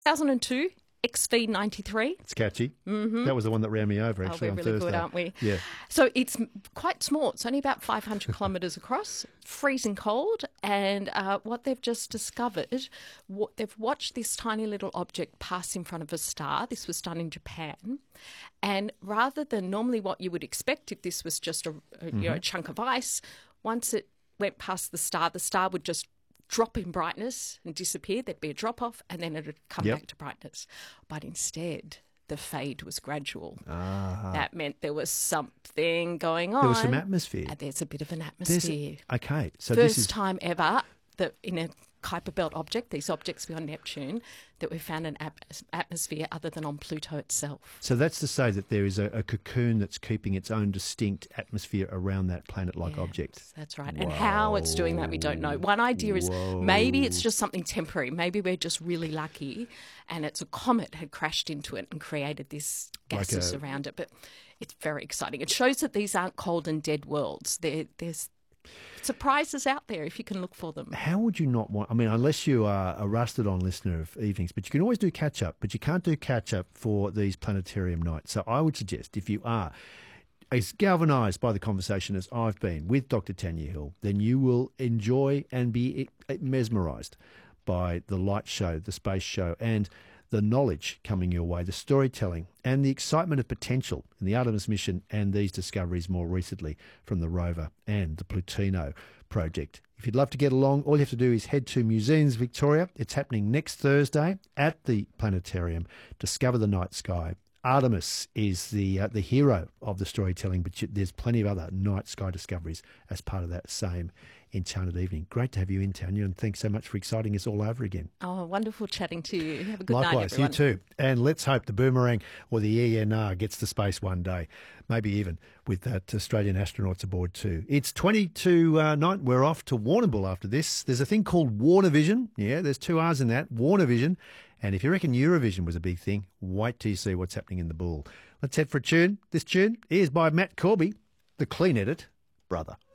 2002, XV93. It's catchy. That was the one that ran me over, Oh, actually, we're on really Thursday. good, aren't we? Yeah. So it's quite small. It's only about 500 kilometres across, freezing cold. And what they've just discovered, they've watched this tiny little object pass in front of a star. This was done in Japan. And rather than normally what you would expect if this was just a chunk of ice, once it went past the star would just drop in brightness and disappear. There'd be a drop off and then it would come back to brightness. But instead, the fade was gradual. That meant there was something going on. There was some atmosphere. And there's a bit of an atmosphere. Okay. So First this is time ever that in a Kuiper Belt object, these objects beyond Neptune, that we found an atmosphere other than on Pluto itself. So that's to say that there is a cocoon that's keeping its own distinct atmosphere around that planet-like object. That's right. And how it's doing that, we don't know. One idea is maybe it's just something temporary. Maybe we're just really lucky and it's a comet had crashed into it and created this gases around it. But it's very exciting. It shows that these aren't cold and dead worlds. There's surprises out there if you can look for them. How would you not want... I mean, unless you are a rusted-on listener of evenings, but you can always do catch-up, but you can't do catch-up for these planetarium nights. So I would suggest if you are as galvanised by the conversation as I've been with Dr. Tanya Hill, then you will enjoy and be mesmerised by the light show, the space show, and the knowledge coming your way, the storytelling and the excitement of potential in the Artemis mission and these discoveries more recently from the rover and the Plutino project. If you'd love to get along, all you have to do is head to Museums Victoria. It's happening next Thursday at the planetarium. Discover the night sky. Artemis is the hero of the storytelling, but there's plenty of other night sky discoveries as part of that same enchanted evening. Great to have you in, Tanya, and thanks so much for exciting us all over again. Oh, wonderful chatting to you. Have a good night, Likewise, everyone. you too. And let's hope the Boomerang or the ENR gets to space one day, maybe even with that Australian astronauts aboard too. It's 20 to 9. We're off to Warrnambool after this. There's a thing called Warnervision. Yeah, there's 2 R's in that, Warnervision. And if you reckon Eurovision was a big thing, wait till you see what's happening in the Bull. Let's head for a tune. This tune is by Matt Corby, the Clean Edit brother.